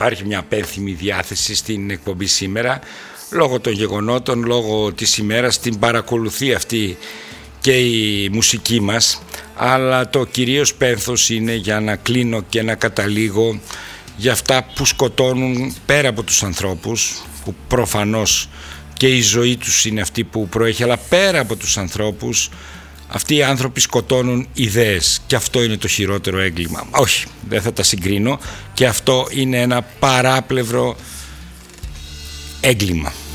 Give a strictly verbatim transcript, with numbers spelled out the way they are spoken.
υπάρχει μια απένθυμη διάθεση στην εκπομπή σήμερα, λόγω των γεγονότων, λόγω της ημέρας, την παρακολουθεί αυτή και η μουσική μας, αλλά το κυρίως πένθος είναι για να κλείνω και να καταλήγω για αυτά που σκοτώνουν πέρα από τους ανθρώπους, που προφανώς και η ζωή τους είναι αυτή που προέχει, αλλά πέρα από τους ανθρώπους αυτοί οι άνθρωποι σκοτώνουν ιδέες, και αυτό είναι το χειρότερο έγκλημα. Όχι, δεν θα τα συγκρίνω, και αυτό είναι ένα παράπλευρο έγκλημα.